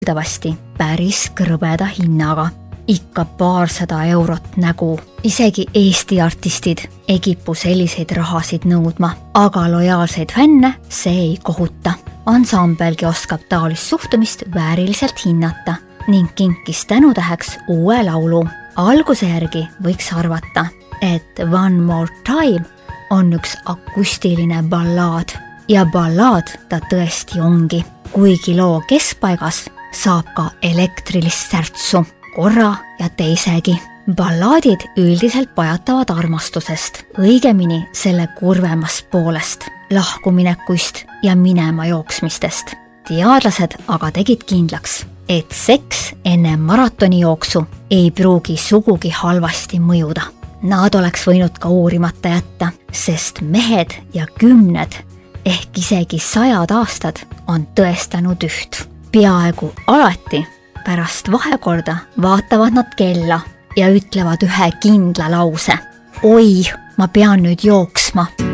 kuuldavasti päris krõbeda hinnaga. Ikka 200 eurot nägu. Isegi Eesti artistid ei kipu selliseid rahasid nõudma, aga lojaalseid fänne see ei kohuta. Ansambelgi oskab taolist suhtumist vääriliselt hinnata ning kinkis tänutäheks uue laulu. Alguse järgi võiks arvata, et One More Time on üks akustiline ballaad ja ballaad ta tõesti ongi, kuigi loo keskpaigas saab ka elektrilist särtsu korra ja teisegi. Ballaadid üldiselt pajatavad armastusest, õigemini selle kurvemast poolest, lahkuminekuist ja minema jooksmistest. Teadlased aga tegid kindlaks, et seks enne maratoni jooksu ei pruugi sugugi halvasti mõjuda. Nad oleks võinud ka uurimata jätta, sest mehed ja 10 ehk isegi 100 aastad on tõestanud üht. Peaaegu alati pärast vahekorda vaatavad nad kella ja ütlevad ühe kindla lause. Oi, ma pean nüüd jooksma.